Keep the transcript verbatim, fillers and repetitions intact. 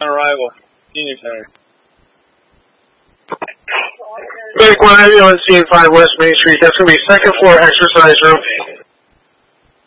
On arrival. Senior Center. Bank one ambulance, scene five West Main Street. That's going to be second floor exercise room.